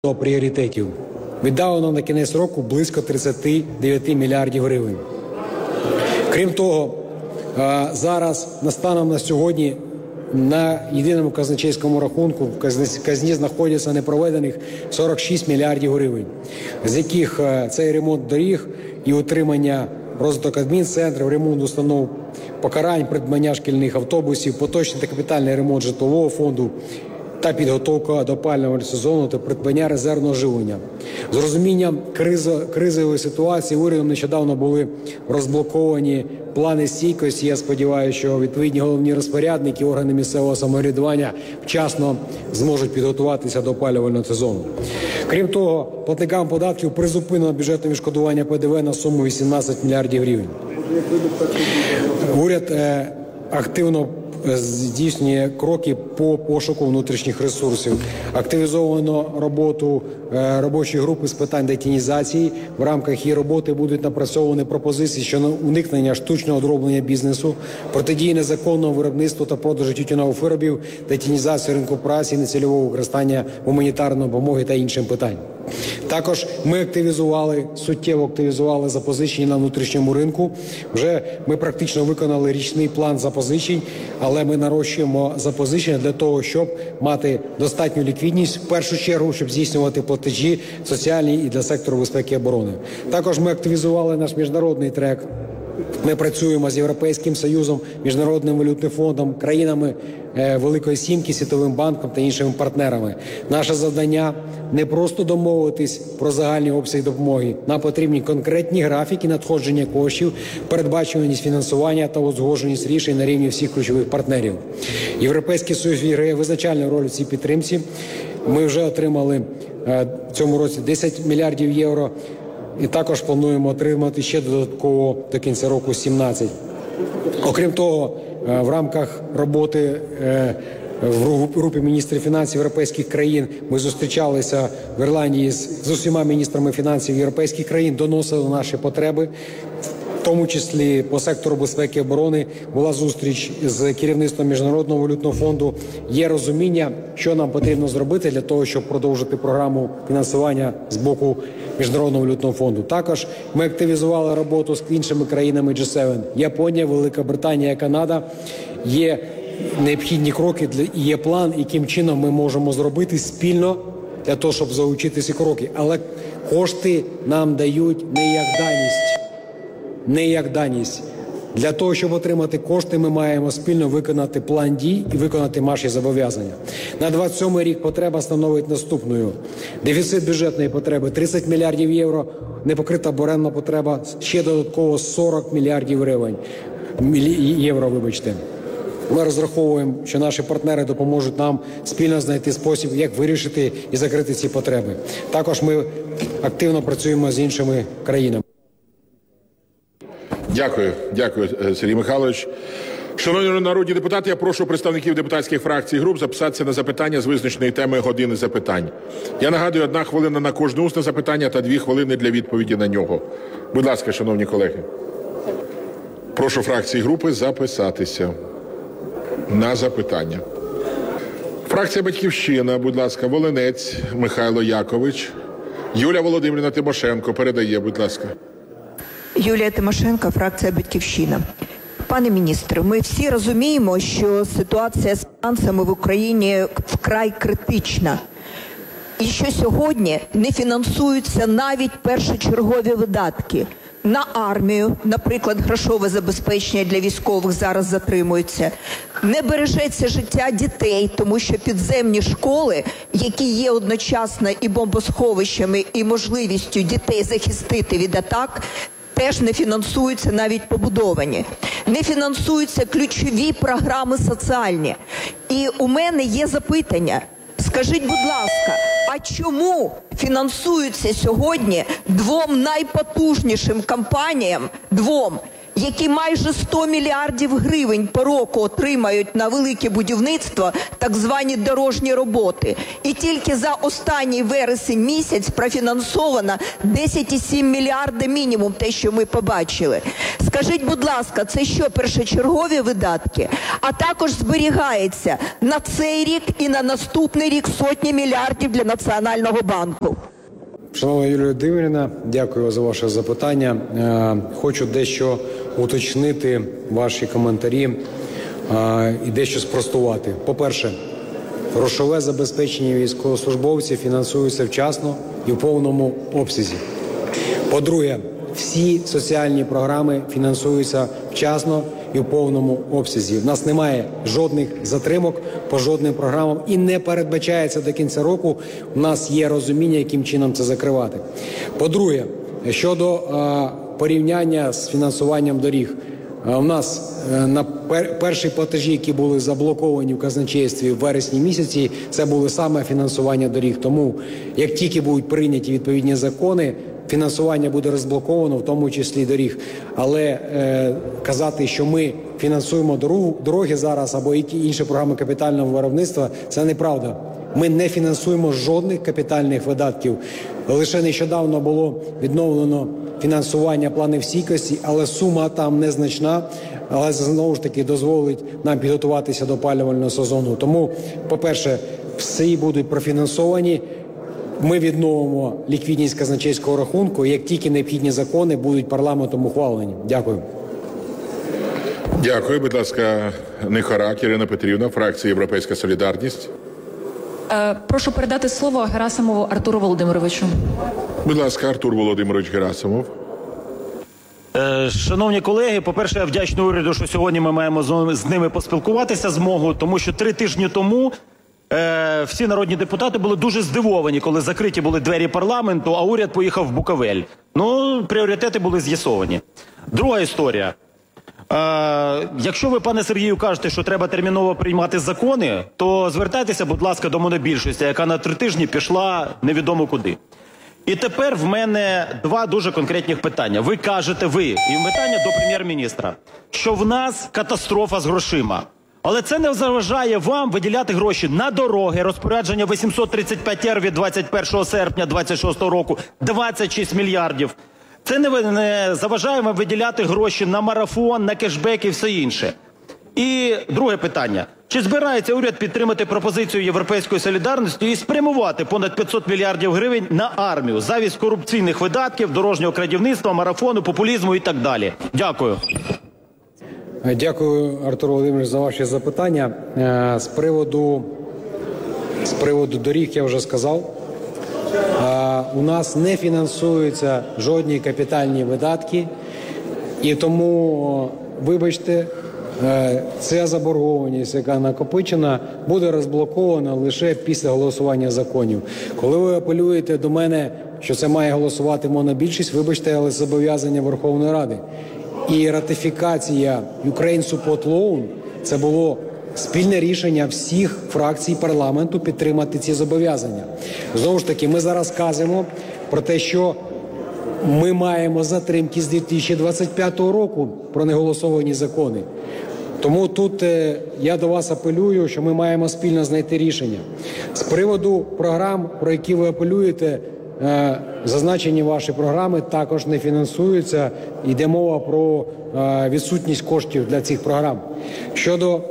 до пріоритетів. Віддано на кінець року близько 39 мільярдів гривень. Крім того, зараз, станом на сьогодні, на єдиному казначейському рахунку в казні знаходяться непроведених 46 мільярдів гривень, з яких це ремонт доріг і утримання, розвиток адмінцентрів, ремонт установ, покарань, придбання шкільних автобусів, поточний та капітальний ремонт житлового фонду та підготовка до опалювального сезону та придбання резервного живлення. З розумінням кризової ситуації урядом нещодавно були розблоковані плани стійкості. Я сподіваюся, що відповідні головні розпорядники, органи місцевого самоврядування вчасно зможуть підготуватися до опалювального сезону. Крім того, платникам податків призупинено бюджетне відшкодування ПДВ на суму 18 мільярдів гривень. Уряд активно здійснює кроки по пошуку внутрішніх ресурсів. Активізовано роботу робочої групи з питань детінізації. В рамках її роботи будуть напрацьовані пропозиції щодо уникнення штучного дроблення бізнесу, протидії незаконному виробництву та продажу тютюнових виробів, детінізації ринку праці, нецільового використання гуманітарної допомоги та іншим питань. Також ми суттєво активізували запозичення на внутрішньому ринку. Вже ми практично виконали річний план запозичень, але ми нарощуємо запозичення для того, щоб мати достатню ліквідність, в першу чергу, щоб здійснювати платежі соціальні і для сектору безпеки і оборони. Також ми активізували наш міжнародний трек. Ми працюємо з Європейським Союзом, Міжнародним валютним фондом, країнами Великої Сімки, Світовим банком та іншими партнерами. Наше завдання не просто домовитись про загальний обсяг допомоги. Нам потрібні конкретні графіки надходження коштів, передбачуваність фінансування та узгодженість рішень на рівні всіх ключових партнерів. Європейський Союз грає визначальну роль у цій підтримці. Ми вже отримали в цьому році 10 мільярдів євро. І також плануємо отримати ще додатково до кінця року 17. Окрім того, в рамках роботи в групі міністрів фінансів європейських країн ми зустрічалися в Ірландії з усіма міністрами фінансів європейських країн, доносили наші потреби. В тому числі по сектору безпеки і оборони була зустріч з керівництвом Міжнародного валютного фонду. Є розуміння, що нам потрібно зробити для того, щоб продовжити програму фінансування з боку Міжнародного валютного фонду. Також ми активізували роботу з іншими країнами G7. Японія, Велика Британія, Канада. Є необхідні кроки, є план, яким чином ми можемо зробити спільно для того, щоб залучити ці кроки. Але кошти нам дають не як даність. Для того, щоб отримати кошти, ми маємо спільно виконати план дій і виконати наші зобов'язання. На 27 рік потреба становить наступною. Дефіцит бюджетної потреби 30 мільярдів євро, непокрита оборонна потреба ще додатково 40 мільярдів євро. Ми розраховуємо, що наші партнери допоможуть нам спільно знайти спосіб, як вирішити і закрити ці потреби. Також ми активно працюємо з іншими країнами. Дякую, Сергій Михайлович. Шановні народні депутати, я прошу представників депутатських фракцій і груп записатися на запитання з визначеної теми години запитань. Я нагадую, 1 хвилина на кожне усне запитання та 2 хвилини для відповіді на нього. Будь ласка, шановні колеги. Прошу фракції і групи записатися на запитання. Фракція «Батьківщина», будь ласка, Волинець Михайло Якович. Юлія Володимирівна Тимошенко передає, будь ласка. Юлія Тимошенко, фракція «Батьківщина». Пане міністре, ми всі розуміємо, що ситуація з фінансами в Україні вкрай критична. І що сьогодні не фінансуються навіть першочергові видатки. На армію, наприклад, грошове забезпечення для військових зараз затримується. Не бережеться життя дітей, тому що підземні школи, які є одночасно і бомбосховищами, і можливістю дітей захистити від атак, теж не фінансуються, навіть побудовані. Не фінансуються ключові програми соціальні. І у мене є запитання. Скажіть, будь ласка, а чому фінансуються сьогодні 2 найпотужнішим компаніям, які майже 100 мільярдів гривень по року отримають на велике будівництво, так звані дорожні роботи. І тільки за останній вересень місяць профінансовано 10,7 мільярда мінімум, те, що ми побачили. Скажіть, будь ласка, це що, першочергові видатки? А також зберігається на цей рік і на наступний рік сотні мільярдів для Національного банку. Шановна Юлія Володимирівна, дякую за ваше запитання. Хочу дещо уточнити ваші коментарі і дещо спростувати. По-перше, грошове забезпечення військовослужбовців фінансується вчасно і в повному обсязі. По-друге, всі соціальні програми фінансуються вчасно і в повному обсязі. У нас немає жодних затримок по жодним програмам і не передбачається до кінця року. У нас є розуміння, яким чином це закривати. По-друге, щодо порівняння з фінансуванням доріг. У нас на перші платежі, які були заблоковані в казначействі в вересні місяці, це було саме фінансування доріг. Тому, як тільки будуть прийняті відповідні закони, фінансування буде розблоковано, в тому числі доріг. Але казати, що ми фінансуємо дороги зараз або інші програми капітального виробництва, це неправда. Ми не фінансуємо жодних капітальних видатків. Лише нещодавно було відновлено фінансування планів стійкості, але сума там незначна, але знову ж таки дозволить нам підготуватися до опалювального сезону. Тому, по-перше, всі будуть профінансовані. Ми відновимо ліквідність казначейського рахунку, як тільки необхідні закони будуть парламентом ухвалені. Дякую. Дякую. Будь ласка, Нихорак Ірина Петрівна, фракція «Європейська солідарність». Прошу передати слово Герасимову Артуру Володимировичу. Будь ласка, Артур Володимирович Герасимов. Шановні колеги, по-перше, я вдячний уряду, що сьогодні ми маємо з ними поспілкуватися змогу, тому що 3 тижні тому всі народні депутати були дуже здивовані, коли закриті були двері парламенту, а уряд поїхав в Буковель. Ну, пріоритети були з'ясовані. Друга історія. Якщо ви, пане Сергію, кажете, що треба терміново приймати закони, то звертайтеся, будь ласка, до монобільшості, яка на 3 тижні пішла невідомо куди. І тепер в мене 2 дуже конкретних питання. Ви кажете, і питання до прем'єр-міністра, що в нас катастрофа з грошима. Але це не заважає вам виділяти гроші на дороги, розпорядження 835-р від 21 серпня 26 року, 26 мільярдів. Це не заважає вам виділяти гроші на марафон, на кешбек і все інше. І друге питання. Чи збирається уряд підтримати пропозицію Європейської солідарності і спрямувати понад 500 мільярдів гривень на армію замість корупційних видатків, дорожнього крадівництва, марафону, популізму і так далі? Дякую. Дякую, Артур Володимирович, за ваші запитання. З приводу доріг я вже сказав. У нас не фінансуються жодні капітальні видатки, і тому, вибачте, ця заборгованість, яка накопичена, буде розблокована лише після голосування законів. Коли ви апелюєте до мене, що це має голосувати монобільшість, вибачте, але зобов'язання Верховної Ради. І ратифікація Ukraine Support Loan – це було спільне рішення всіх фракцій парламенту підтримати ці зобов'язання. Знову ж таки, ми зараз кажемо про те, що ми маємо затримки з 2025 року про неголосовані закони. Тому тут я до вас апелюю, що ми маємо спільно знайти рішення. З приводу програм, про які ви апелюєте, зазначені ваші програми також не фінансуються. Йде мова про відсутність коштів для цих програм. Щодо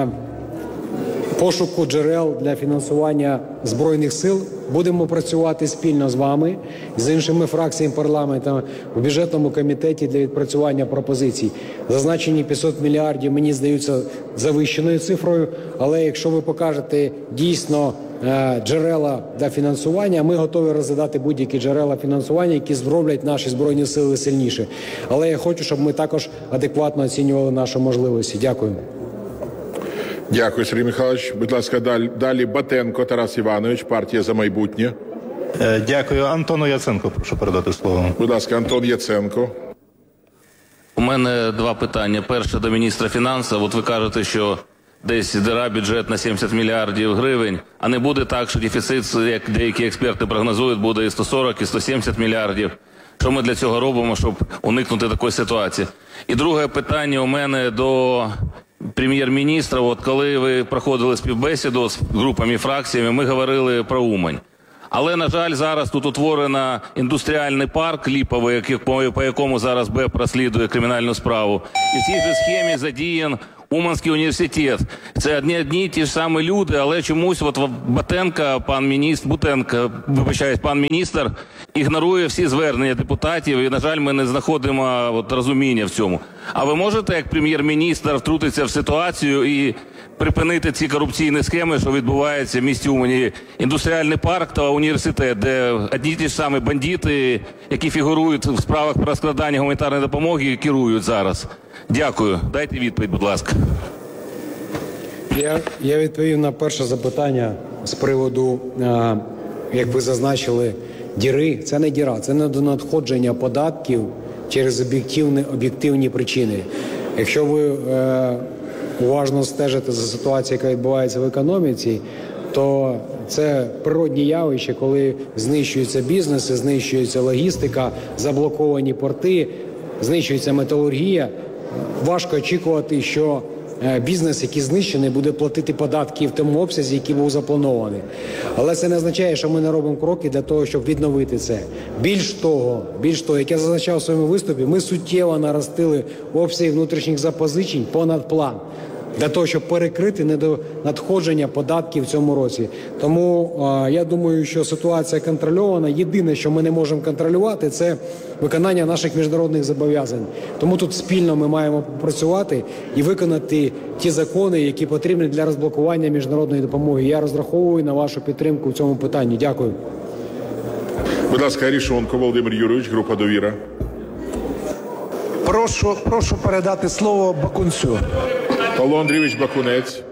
пошуку джерел для фінансування Збройних сил, будемо працювати спільно з вами, з іншими фракціями парламенту в бюджетному комітеті для відпрацювання пропозицій. Зазначені 500 мільярдів, мені здаються, завищеною цифрою, але якщо ви покажете дійсно джерела для фінансування, ми готові розглядати будь-які джерела фінансування, які зроблять наші Збройні сили сильніше. Але я хочу, щоб ми також адекватно оцінювали наші можливості. Дякую. Дякую, Сергій Михайлович. Будь ласка, далі Батенко Тарас Іванович, партія «За майбутнє». Дякую. Антону Яценко прошу передати слово. Будь ласка, Антон Яценко. У мене 2 питання. Перше до міністра фінансів. От ви кажете, що десь діра бюджет на 70 мільярдів гривень, а не буде так, що дефіцит, як деякі експерти прогнозують, буде і 140, і 170 мільярдів. Що ми для цього робимо, щоб уникнути такої ситуації? І друге питання у мене до прем'єр-міністра. От коли ви проходили співбесіду з групами і фракціями, ми говорили про Умань. Але, на жаль, зараз тут утворено індустріальний парк Ліповий, по якому зараз БЕП розслідує кримінальну справу. І в цій же схемі задіян Уманський університет. Це одні й ті ж самі люди, але чомусь от пан міністр ігнорує всі звернення депутатів, і, на жаль, ми не знаходимо розуміння в цьому. А ви можете, як прем'єр-міністр, втрутитися в ситуацію і припинити ці корупційні схеми, що відбуваються в місті Умані? Індустріальний парк та університет, де одні й ті ж самі бандити, які фігурують в справах про розкрадання гуманітарної допомоги, керують зараз. Дякую. Дайте відповідь, будь ласка. Я відповів на перше запитання з приводу, як ви зазначили, діри. Це не діра, це недонадходження податків через об'єктивні причини. Якщо ви уважно стежите за ситуацією, яка відбувається в економіці, то це природні явища, коли знищуються бізнеси, знищується логістика, заблоковані порти, знищується металургія. Важко очікувати, що бізнес, який знищений, буде платити податки в тому обсязі, який був запланований. Але це не означає, що ми не робимо кроки для того, щоб відновити це. Більш того, як я зазначав у своєму виступі, ми суттєво наростили обсяги внутрішніх запозичень понад план, для того, щоб перекрити недонадходження податків в цьому році. Тому я думаю, що ситуація контрольована. Єдине, що ми не можемо контролювати, це виконання наших міжнародних зобов'язань. Тому тут спільно ми маємо попрацювати і виконати ті закони, які потрібні для розблокування міжнародної допомоги. Я розраховую на вашу підтримку в цьому питанні. Дякую. Будь ласка, Арешонков Володимир Юрійович, група «Довіра». Прошу передати слово Бакунцю. Павло Андрійович Бакунець.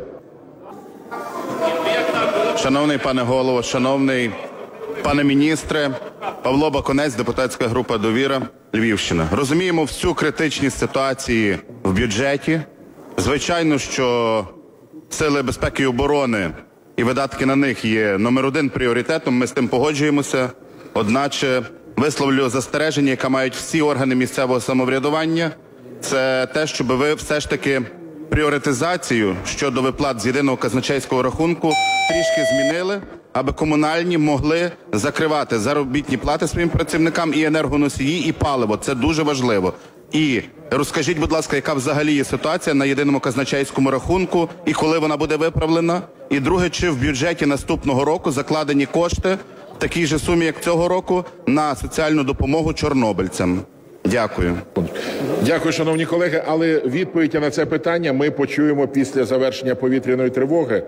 Шановний пане голово, шановний пане міністре, Павло Бакунець, депутатська група «Довіра», Львівщина. Розуміємо всю критичність ситуації в бюджеті. Звичайно, що сили безпеки і оборони і видатки на них є номер один пріоритетом, ми з тим погоджуємося. Одначе висловлю застереження, яке мають всі органи місцевого самоврядування, це те, щоб ви все ж таки пріоритизацію щодо виплат з єдиного казначейського рахунку трішки змінили, аби комунальні могли закривати заробітні плати своїм працівникам і енергоносії, і паливо. Це дуже важливо. І розкажіть, будь ласка, яка взагалі є ситуація на єдиному казначейському рахунку і коли вона буде виправлена? І друге, чи в бюджеті наступного року закладені кошти в такій же сумі, як цього року, на соціальну допомогу чорнобильцям? Дякую. Дякую, шановні колеги, але відповідь на це питання ми почуємо після завершення повітряної тривоги.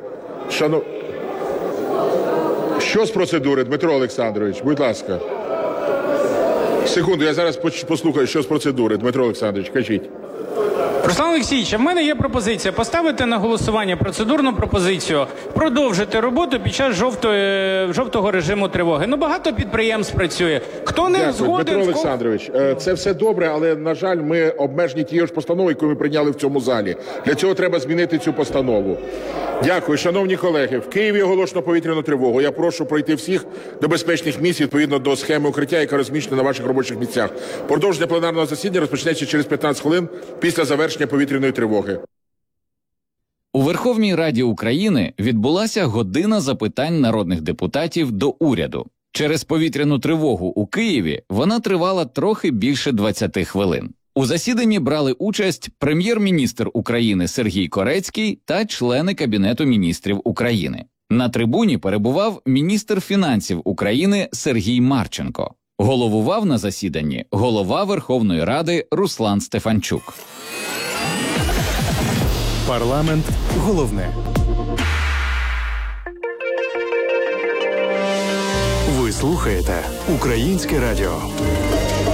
Що з процедури, Дмитро Олександрович, будь ласка. Секунду, я зараз послухаю, що з процедури. Дмитро Олександрович, кажіть. Руслан Олексійович, в мене є пропозиція поставити на голосування процедурну пропозицію продовжити роботу під час жовтого режиму тривоги. Багато підприємств працює. Хто не згоден... Дмитро Олександрович, це все добре, але, на жаль, ми обмежені тією ж постановою, яку ми прийняли в цьому залі. Для цього треба змінити цю постанову. Дякую. Шановні колеги, в Києві оголошено повітряну тривогу. Я прошу пройти всіх до безпечних місць відповідно до схеми укриття, яка розміщена на ваших робочих місцях. Продовження пленарного засідання розпочнеться через 15 хвилин після завершення повітряної тривоги. У Верховній Раді України відбулася година запитань народних депутатів до уряду. Через повітряну тривогу у Києві вона тривала трохи більше 20 хвилин. У засіданні брали участь прем'єр-міністр України Сергій Корецький та члени Кабінету міністрів України. На трибуні перебував міністр фінансів України Сергій Марченко. Головував на засіданні голова Верховної Ради Руслан Стефанчук. Парламент головне. Ви слухаєте Українське радіо.